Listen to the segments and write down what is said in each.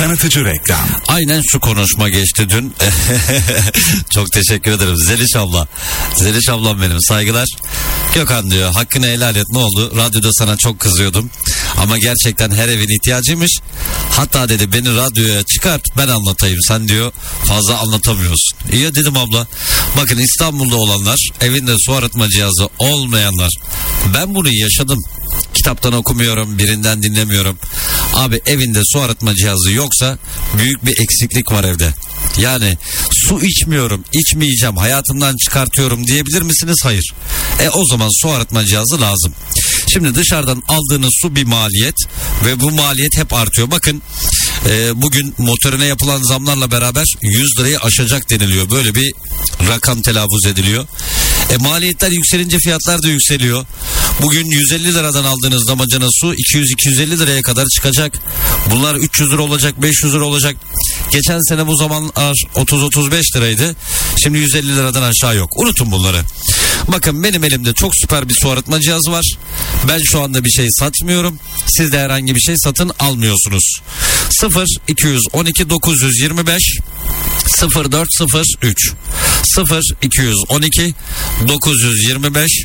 Tanıtıcı reklam. Aynen şu konuşma geçti dün. Çok teşekkür ederim Zeliş abla. Zeliş ablam benim, saygılar. Gökhan diyor, hakkını helal et, ne oldu? Radyoda sana çok kızıyordum. Ama gerçekten her evin ihtiyacıymış. Hatta dedi beni radyoya çıkart, ben anlatayım. Sen diyor fazla anlatamıyorsun. İyi dedim abla. Bakın İstanbul'da olanlar, evinde su arıtma cihazı olmayanlar. Ben bunu yaşadım. Kitaptan okumuyorum, birinden dinlemiyorum. Abi evinde su arıtma cihazı yoksa büyük bir eksiklik var evde. Yani su içmiyorum, içmeyeceğim, hayatımdan çıkartıyorum diyebilir misiniz? Hayır. O zaman su arıtma cihazı lazım. Şimdi dışarıdan aldığınız su bir maliyet ve bu maliyet hep artıyor. Bakın bugün motorine yapılan zamlarla beraber 100 lirayı aşacak deniliyor. Böyle bir rakam telaffuz ediliyor. Maliyetler yükselince fiyatlar da yükseliyor. Bugün 150 liradan aldığınız damacana su 200-250 liraya kadar çıkacak. Bunlar 300 lira olacak, 500 lira olacak. Geçen sene bu zamanlar 30-35 liraydı. Şimdi 150 liradan aşağı yok. Unutun bunları. Bakın benim elimde çok süper bir su arıtma cihazı var. Ben şu anda bir şey satmıyorum. Siz de herhangi bir şey satın almıyorsunuz. 0212 925 0403 0212 925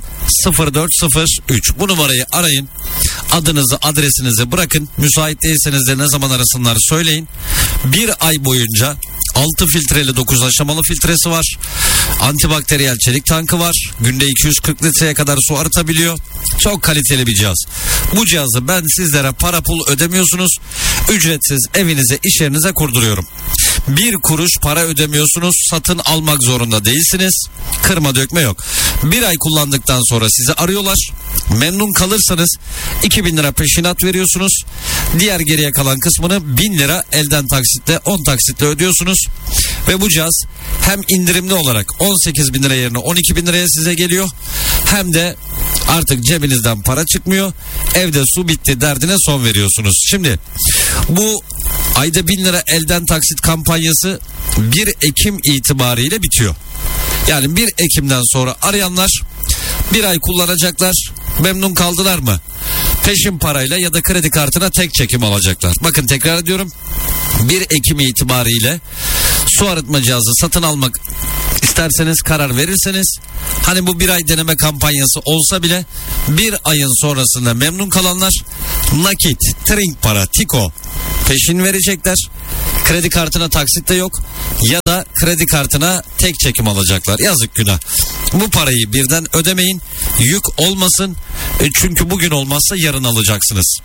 0403. Bu numarayı arayın. Adınızı, adresinizi bırakın. Müsait değilseniz de ne zaman arasınlar söyleyin. Bir ay boyunca 6 filtreli 9 aşamalı filtresi var. Antibakteriyel çelik tankı var. Günde 240 litreye kadar su arıtabiliyor. Çok kaliteli bir cihaz. Bu cihazı ben sizlere para pul ödemiyorsunuz. Ücretsiz evinize, iş yerinize kurduruyorum. Bir kuruş para ödemiyorsunuz. Satın almak zorunda değilsiniz. Kırma dökme yok. Bir ay kullandıktan sonra sizi arıyorlar. Memnun kalırsanız 2000 lira peşinat veriyorsunuz. Diğer geriye kalan kısmını 1000 lira elden taksitle, 10 taksitle ödüyorsunuz. Ve bu cihaz hem indirimli olarak 18 bin lira yerine 12 bin liraya size geliyor. Hem de artık cebinizden para çıkmıyor. Evde su bitti derdine son veriyorsunuz. Şimdi bu ayda 1000 lira elden taksit kampanyası 1 Ekim itibariyle bitiyor. Yani 1 Ekim'den sonra arayanlar bir ay kullanacaklar. Memnun kaldılar mı? Peşin parayla ya da kredi kartına tek çekim alacaklar. Bakın tekrar ediyorum. 1 Ekim itibariyle su arıtma cihazı satın almak isterseniz, karar verirseniz, hani bu bir ay deneme kampanyası olsa bile bir ayın sonrasında memnun kalanlar nakit, trink para, tiko peşin verecekler. Kredi kartına taksit de yok ya da kredi kartına tek çekim alacaklar. Yazık, günah. Bu parayı birden ödemeyin. Yük olmasın. Çünkü bugün olmazsa yarın alacaksınız.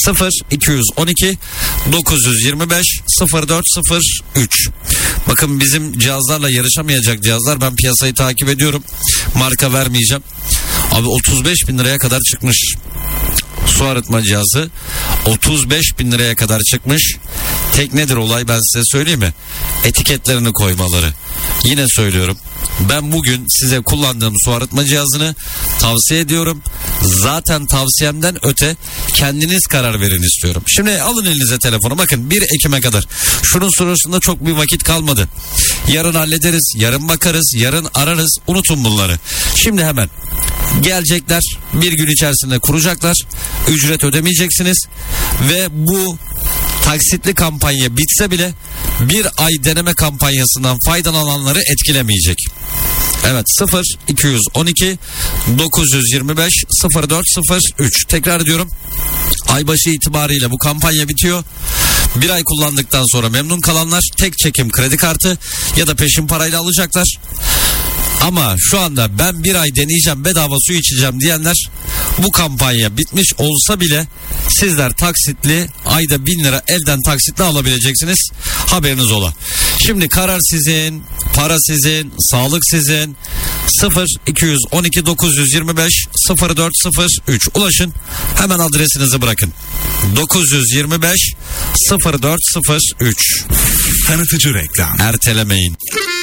0212 925 0403. Bakın bizim cihazlarla yarışamayacak cihazlar. Ben piyasayı takip ediyorum. Marka vermeyeceğim. Abi 35 bin liraya kadar çıkmış. Su arıtma cihazı 35 bin liraya kadar çıkmış. Tek nedir olay, ben size söyleyeyim mi? Etiketlerini koymaları. Yine söylüyorum. Ben bugün size kullandığım su arıtma cihazını tavsiye ediyorum. Zaten tavsiyemden öte kendiniz karar verin istiyorum. Şimdi alın elinize telefonu. Bakın 1 Ekim'e kadar. Şunun sorusunda çok bir vakit kalmadı. Yarın hallederiz, yarın bakarız, yarın ararız. Unutun bunları. Şimdi hemen gelecekler, bir gün içerisinde kuracaklar. Ücret ödemeyeceksiniz. Ve bu taksitli kampanya bitse bile bir ay deneme kampanyasından faydalananları etkilemeyecek. Evet, 0212 925 0403. Tekrar ediyorum. Aybaşı itibariyle bu kampanya bitiyor. Bir ay kullandıktan sonra memnun kalanlar tek çekim kredi kartı ya da peşin parayla alacaklar. Ama şu anda ben bir ay deneyeceğim, bedava su içeceğim diyenler, bu kampanya bitmiş olsa bile sizler taksitli ayda 1000 lira elden taksitle alabileceksiniz. Haberiniz ola. Şimdi karar sizin, para sizin, sağlık sizin. 0212 925 0403. Ulaşın, hemen adresinizi bırakın. 925 0403. Tanıtıcı reklam. Ertelemeyin.